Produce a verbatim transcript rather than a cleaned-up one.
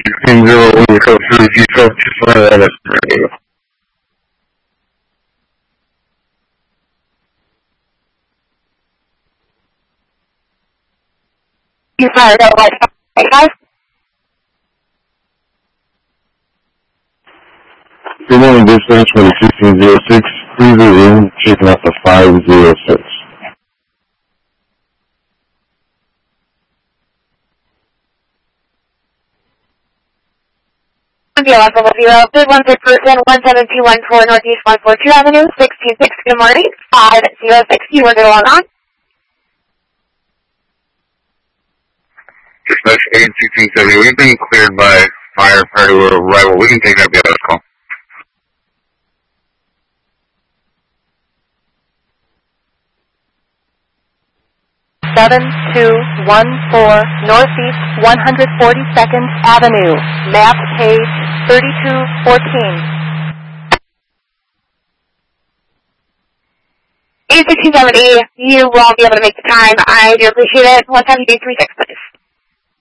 sixteen zero one, code three, G twelve, just right at us. You fired out like guys? Good morning, dispatch for the sixteen zero six, cruiser room, checking out the five zero six. Zero level zero, big one six person, one seven two one four Northeast one four two Avenue, sixteen six. Good morning, five zero six. You were going on. Dispatch eight sixteen seventy. We've been cleared by firefighter arrival. We can take that the other call. seven two one four Northeast one hundred forty-second Avenue, map page thirty-two fourteen. eight sixteen seventy, you won't be able to make the time. I do appreciate it. What time do you do three six, please?